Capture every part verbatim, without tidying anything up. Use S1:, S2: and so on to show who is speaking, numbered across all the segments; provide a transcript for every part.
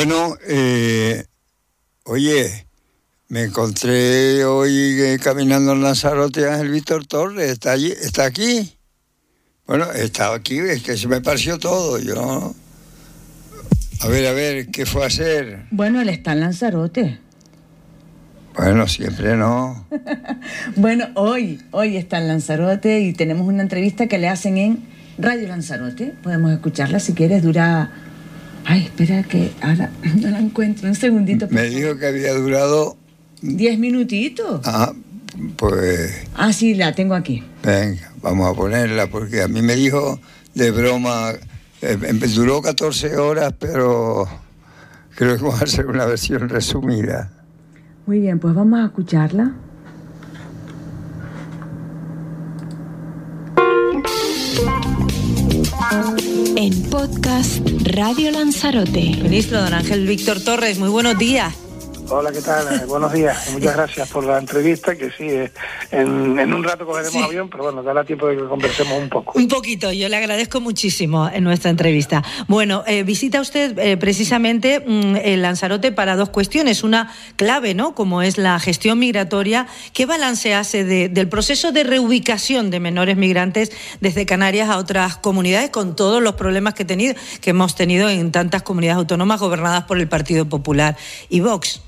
S1: Bueno, eh, oye, me encontré hoy eh, caminando en Lanzarote a Ángel Víctor Torres. ¿Está allí? ¿Está aquí? Bueno, está aquí, es que se me pareció todo. Yo... A ver, a ver, ¿qué fue a hacer?
S2: Bueno, él está en Lanzarote.
S1: Bueno, siempre no.
S2: Bueno, hoy, hoy está en Lanzarote y tenemos una entrevista que le hacen en Radio Lanzarote. Podemos escucharla si quieres, dura... Ay, espera que ahora no la encuentro, un segundito.
S1: Me dijo que había durado...
S2: ¿Diez minutitos?
S1: Ah, pues...
S2: Ah, sí, la tengo aquí.
S1: Venga, vamos a ponerla, porque a mí me dijo de broma, eh, duró catorce horas, pero creo que vamos a hacer una versión resumida.
S2: Muy bien, pues vamos a escucharla.
S3: En podcast Radio Lanzarote.
S4: Ministro don Ángel Víctor Torres, muy buenos días.
S5: Hola, ¿qué tal? Buenos días. Muchas gracias por la entrevista, que sí, en, en un rato cogeremos sí. avión, pero bueno, dará tiempo de que conversemos un poco.
S4: Un poquito, yo le agradezco muchísimo en nuestra entrevista. Bueno, eh, visita usted eh, precisamente mm, el Lanzarote para dos cuestiones. Una clave, ¿no?, como es la gestión migratoria. ¿Qué balance hace de, del proceso de reubicación de menores migrantes desde Canarias a otras comunidades, con todos los problemas que, tenido, que hemos tenido en tantas comunidades autónomas gobernadas por el Partido Popular y Vox?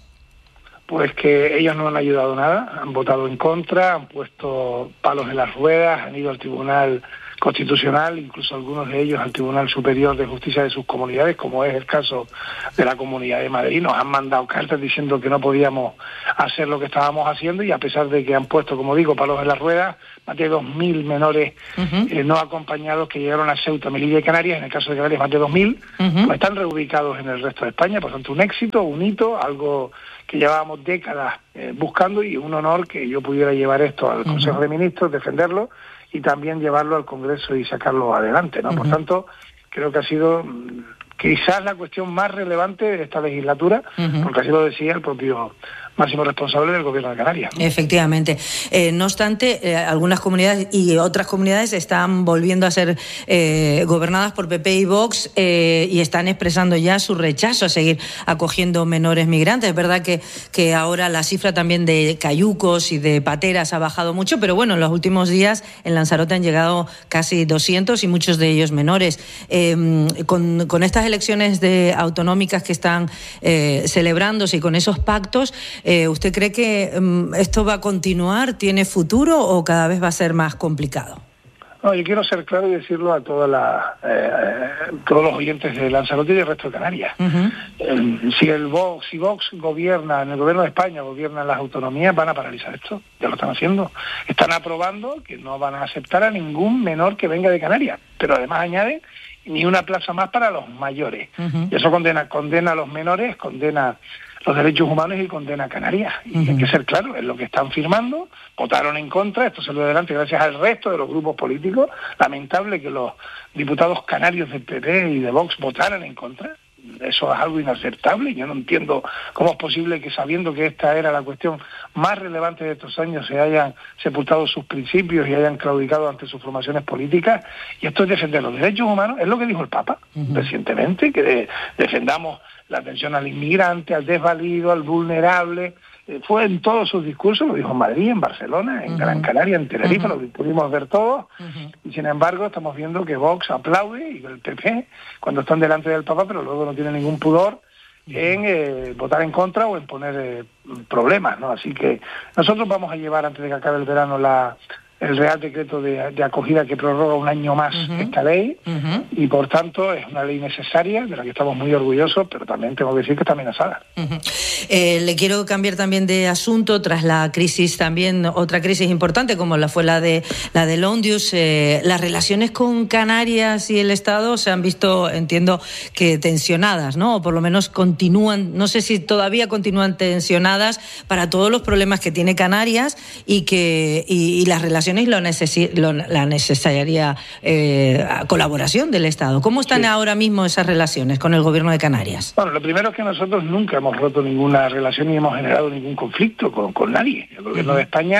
S5: Pues que ellos no han ayudado nada, han votado en contra, han puesto palos en las ruedas, han ido al Tribunal Constitucional, incluso algunos de ellos al Tribunal Superior de Justicia de sus comunidades, como es el caso de la Comunidad de Madrid. Nos han mandado cartas diciendo que no podíamos hacer lo que estábamos haciendo, y a pesar de que han puesto, como digo, palos en las ruedas, más de dos mil menores uh-huh. eh, no acompañados que llegaron a Ceuta, Melilla y Canarias, en el caso de Canarias más de dos mil, uh-huh. pues están reubicados en el resto de España. Por tanto, un éxito, un hito, algo que llevábamos décadas eh, buscando, y un honor que yo pudiera llevar esto al uh-huh. Consejo de Ministros, defenderlo y también llevarlo al Congreso y sacarlo adelante, ¿no? Uh-huh. Por tanto, creo que ha sido quizás la cuestión más relevante de esta legislatura, uh-huh. porque así lo decía el propio máximo responsable del Gobierno de Canarias, ¿no?
S4: Efectivamente. Eh, no obstante, eh, algunas comunidades y otras comunidades están volviendo a ser eh, gobernadas por P P y Vox eh, y están expresando ya su rechazo a seguir acogiendo menores migrantes. Es verdad que, que ahora la cifra también de cayucos y de pateras ha bajado mucho, pero bueno, en los últimos días en Lanzarote han llegado casi doscientos y muchos de ellos menores. Eh, con, con estas elecciones de autonómicas que están eh, celebrándose y con esos pactos, Eh, ¿usted cree que um, esto va a continuar, tiene futuro o cada vez va a ser más complicado?
S5: No, yo quiero ser claro y decirlo a toda la, eh, todos los oyentes de Lanzarote y del resto de Canarias. Uh-huh. Eh, si el Vox, si Vox gobierna, en el gobierno de España gobiernan las autonomías, van a paralizar esto. Ya lo están haciendo. Están aprobando que no van a aceptar a ningún menor que venga de Canarias, pero además añaden ni una plaza más para los mayores. Uh-huh. Y eso condena, condena a los menores, condena los derechos humanos y condena a Canarias. Y uh-huh. hay que ser claro, es lo que están firmando, votaron en contra, esto salió adelante gracias al resto de los grupos políticos. Lamentable que los diputados canarios del P P y de Vox votaran en contra. Eso es algo inaceptable. Yo no entiendo cómo es posible que, sabiendo que esta era la cuestión más relevante de estos años, se hayan sepultado sus principios y hayan claudicado ante sus formaciones políticas. Y esto es defender los derechos humanos, es lo que dijo el Papa uh-huh. recientemente, que de, defendamos la atención al inmigrante, al desvalido, al vulnerable. Eh, fue en todos sus discursos, lo dijo en Madrid, en Barcelona, en uh-huh. Gran Canaria, en Tenerife, uh-huh. lo pudimos ver todos, uh-huh. y sin embargo estamos viendo que Vox aplaude, y el P P, cuando están delante del Papa, pero luego no tiene ningún pudor uh-huh. en eh, votar en contra o en poner eh, problemas, ¿no? Así que nosotros vamos a llevar, antes de que acabe el verano, la... el Real Decreto de, de acogida que prorroga un año más uh-huh. esta ley, uh-huh. y por tanto es una ley necesaria, de la que estamos muy orgullosos, pero también tengo que decir que está amenazada.
S4: Uh-huh. Eh, le quiero cambiar también de asunto, tras la crisis también, otra crisis importante como la fue la de la de Ondius. Eh, las relaciones con Canarias y el Estado se han visto, entiendo, que tensionadas, ¿no? O por lo menos continúan, no sé si todavía continúan tensionadas para todos los problemas que tiene Canarias y que y, y las relaciones y lo necesi- lo, la necesaria eh, colaboración del Estado. ¿Cómo están sí. ahora mismo esas relaciones con el Gobierno de Canarias?
S5: Bueno, lo primero es que nosotros nunca hemos roto ninguna relación ni hemos generado ningún conflicto con, con nadie. El Gobierno uh-huh. de España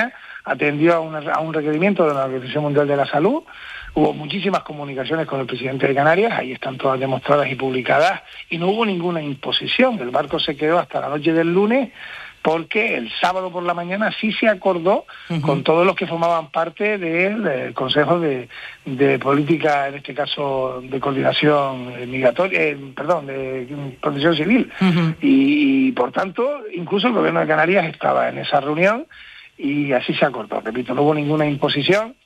S5: atendió a, una, a un requerimiento de la Organización Mundial de la Salud. Hubo muchísimas comunicaciones con el presidente de Canarias, ahí están todas demostradas y publicadas, y no hubo ninguna imposición. El barco se quedó hasta la noche del lunes, porque el sábado por la mañana sí se acordó uh-huh. con todos los que formaban parte del, del Consejo de, de Política, en este caso de Coordinación Migratoria, eh, perdón, de Protección Civil. Uh-huh. Y, y por tanto, incluso el Gobierno de Canarias estaba en esa reunión y así se acordó. Repito, no hubo ninguna imposición.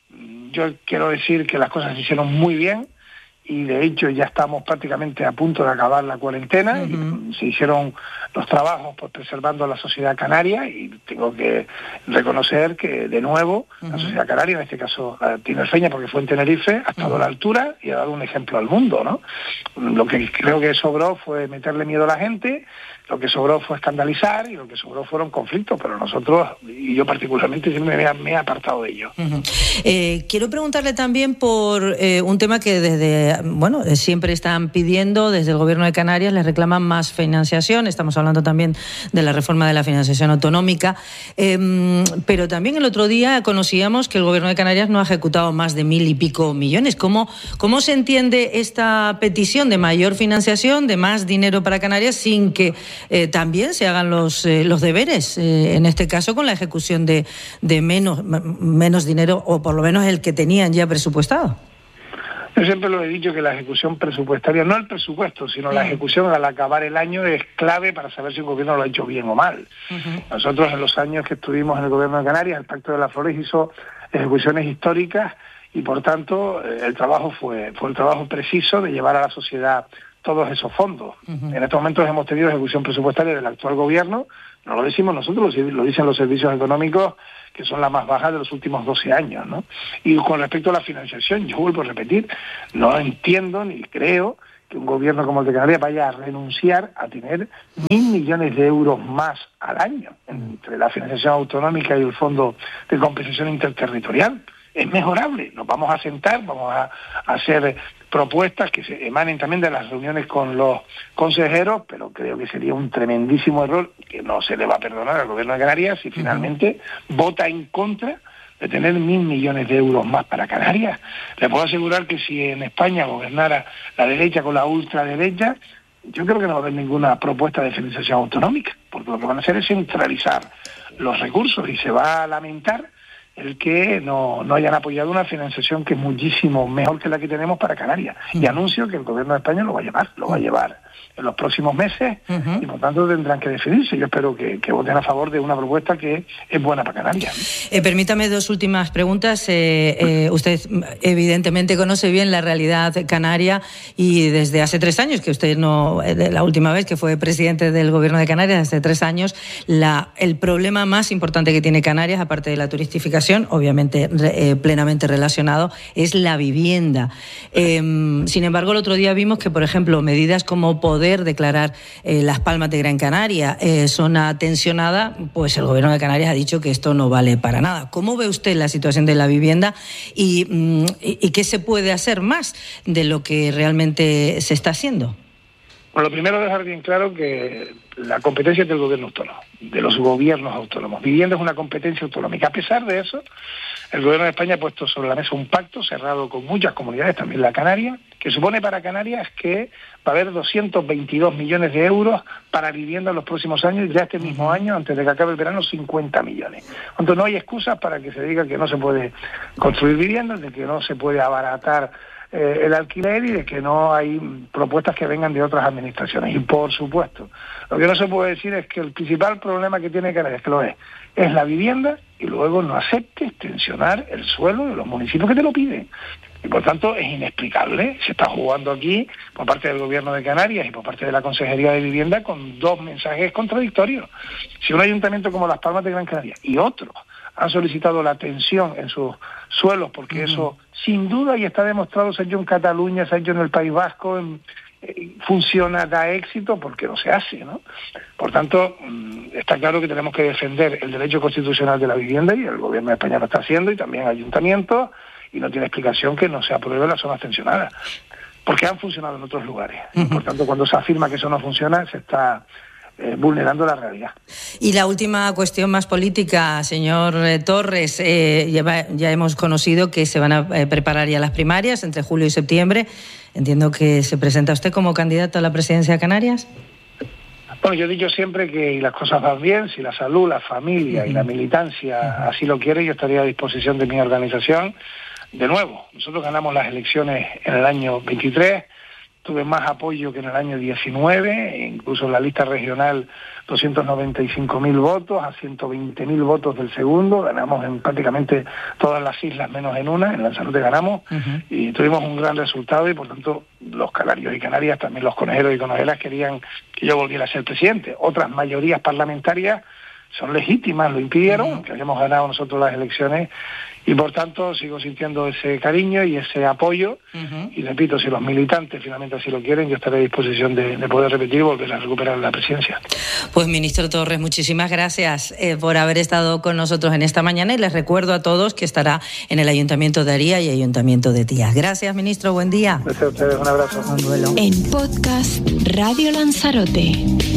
S5: Yo quiero decir que las cosas se hicieron muy bien, y de hecho ya estamos prácticamente a punto de acabar la cuarentena. Uh-huh. Y se hicieron los trabajos pues preservando a la sociedad canaria, y tengo que reconocer que de nuevo uh-huh. la sociedad canaria, en este caso la tinerfeña porque fue en Tenerife, ha estado uh-huh. a la altura y ha dado un ejemplo al mundo, ¿no? Lo que creo que sobró fue meterle miedo a la gente, lo que sobró fue escandalizar, y lo que sobró fueron conflictos, pero nosotros, y yo particularmente, siempre me, me he apartado de ello.
S4: Uh-huh. Eh, quiero preguntarle también por eh, un tema que desde, bueno, siempre están pidiendo desde el Gobierno de Canarias, les reclaman más financiación. Estamos hablando también de la reforma de la financiación autonómica, eh, pero también el otro día conocíamos que el Gobierno de Canarias no ha ejecutado más de mil y pico millones. ¿Cómo, cómo se entiende esta petición de mayor financiación, de más dinero para Canarias, sin que Eh, también se hagan los eh, los deberes, eh, en este caso con la ejecución de, de menos, menos dinero, o por lo menos el que tenían ya presupuestado?
S5: Yo siempre lo he dicho, que la ejecución presupuestaria, no el presupuesto, sino sí. la ejecución al acabar el año es clave para saber si el gobierno lo ha hecho bien o mal. Uh-huh. Nosotros en los años que estuvimos en el Gobierno de Canarias, el Pacto de las Flores hizo ejecuciones históricas, y por tanto el trabajo fue, fue el trabajo preciso de llevar a la sociedad todos esos fondos. Uh-huh. En estos momentos hemos tenido ejecución presupuestaria del actual gobierno, no lo decimos nosotros, lo dicen los servicios económicos, que son las más bajas de los últimos doce años, ¿no? Y con respecto a la financiación, yo vuelvo a repetir, no entiendo ni creo que un gobierno como el de Canarias vaya a renunciar a tener mil millones de euros más al año entre la financiación autonómica y el Fondo de Compensación Interterritorial. Es mejorable, nos vamos a sentar, vamos a, a hacer propuestas que se emanen también de las reuniones con los consejeros, pero creo que sería un tremendísimo error que no se le va a perdonar al Gobierno de Canarias si finalmente uh-huh. vota en contra de tener mil millones de euros más para Canarias. Le puedo asegurar que si en España gobernara la derecha con la ultraderecha, yo creo que no va a haber ninguna propuesta de financiación autonómica, porque lo que van a hacer es centralizar los recursos, y se va a lamentar el que no, no hayan apoyado una financiación que es muchísimo mejor que la que tenemos para Canarias. Y anuncio que el Gobierno de España lo va a llevar, lo va a llevar en los próximos meses, uh-huh. y por tanto tendrán que decidirse. Yo espero que, que voten a favor de una propuesta que es buena para Canarias.
S4: Eh, permítame dos últimas preguntas. Eh, eh, usted evidentemente conoce bien la realidad canaria, y desde hace tres años, que usted no, la última vez que fue presidente del Gobierno de Canarias, hace tres años, la, el problema más importante que tiene Canarias, aparte de la turistificación, obviamente eh, plenamente relacionado, es la vivienda. Eh, sin embargo, el otro día vimos que, por ejemplo, medidas como poder declarar eh, Las Palmas de Gran Canaria eh, zona tensionada, pues el Gobierno de Canarias ha dicho que esto no vale para nada. ¿Cómo ve usted la situación de la vivienda, y, mm, y, y qué se puede hacer más de lo que realmente se está haciendo?
S5: Bueno, lo primero es dejar bien claro que la competencia es del gobierno autónomo, de los gobiernos autónomos. Vivienda es una competencia autonómica. A pesar de eso, el Gobierno de España ha puesto sobre la mesa un pacto cerrado con muchas comunidades, también la Canaria, que supone para Canarias que va a haber doscientos veintidós millones de euros para vivienda en los próximos años, ya este mismo año, antes de que acabe el verano, cincuenta millones. Entonces no hay excusas para que se diga que no se puede construir viviendas, de que no se puede abaratar Eh, el alquiler, y de que no hay propuestas que vengan de otras administraciones. Y por supuesto, lo que no se puede decir es que el principal problema que tiene Canarias, que lo es, es la vivienda, y luego no aceptes tensionar el suelo de los municipios que te lo piden. Y por tanto es inexplicable. Se está jugando aquí por parte del Gobierno de Canarias y por parte de la Consejería de Vivienda con dos mensajes contradictorios. Si un ayuntamiento como Las Palmas de Gran Canaria y otros han solicitado la tensión en sus suelos, porque uh-huh. eso sin duda, y está demostrado, se ha hecho en Cataluña, se ha hecho en el País Vasco, en, eh, funciona, da éxito, porque no se hace, ¿no? Por tanto, está claro que tenemos que defender el derecho constitucional de la vivienda, y el Gobierno de España lo está haciendo, y también ayuntamientos, y no tiene explicación que no se apruebe las zonas tensionadas, porque han funcionado en otros lugares. Uh-huh. Por tanto, cuando se afirma que eso no funciona, se está eh, vulnerando la realidad.
S4: Y la última cuestión más política, señor eh, Torres, eh, ya, ya hemos conocido que se van a eh, preparar ya las primarias entre julio y septiembre. Entiendo que se presenta usted como candidato a la presidencia de Canarias.
S5: Bueno, yo he dicho siempre que las cosas van bien, si la salud, la familia uh-huh. y la militancia uh-huh. así lo quiere, yo estaría a disposición de mi organización. De nuevo, nosotros ganamos las elecciones en el año veintitrés, tuve más apoyo que en el año diecinueve, incluso en la lista regional doscientos noventa y cinco mil votos a ciento veinte mil votos del segundo, ganamos en prácticamente todas las islas menos en una, en Lanzarote ganamos uh-huh. y tuvimos un gran resultado y por tanto los canarios y canarias, también los conejeros y conejeras querían que yo volviera a ser presidente. Otras mayorías parlamentarias son legítimas, lo impidieron, uh-huh. que hayamos ganado nosotros las elecciones y por tanto sigo sintiendo ese cariño y ese apoyo uh-huh. y repito, si los militantes finalmente así lo quieren, yo estaré a disposición de, de poder repetir y volver a recuperar la presidencia.
S4: Pues ministro Torres, muchísimas gracias eh, por haber estado con nosotros en esta mañana y les recuerdo a todos que estará en el Ayuntamiento de Aría y Ayuntamiento de Tías. Gracias, ministro, buen día.
S5: Gracias a ustedes, un abrazo.
S3: En podcast Radio Lanzarote.